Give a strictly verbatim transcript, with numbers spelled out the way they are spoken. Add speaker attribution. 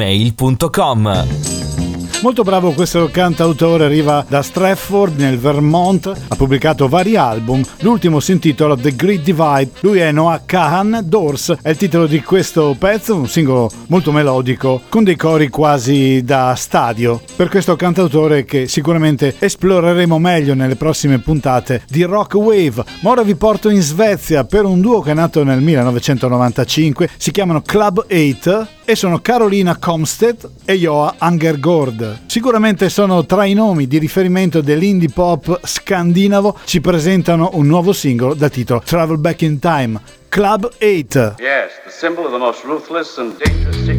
Speaker 1: gmail punto com.
Speaker 2: Molto bravo questo cantautore, arriva da Stratford nel Vermont, ha pubblicato vari album, l'ultimo si intitola The Great Divide, lui è Noah Kahan, Doors è il titolo di questo pezzo, un singolo molto melodico con dei cori quasi da stadio, per questo cantautore che sicuramente esploreremo meglio nelle prossime puntate di Rock Wave. Ma ora vi porto in Svezia per un duo che è nato nel millenovecentonovantacinque, si chiamano Club otto e sono Carolina Comstedt e Joa Angergård. Sicuramente sono tra i nomi di riferimento dell'indie pop scandinavo. Ci presentano un nuovo singolo dal titolo Travel Back in Time, Club otto.
Speaker 3: Yes, the symbol of the most ruthless and dangerous secret.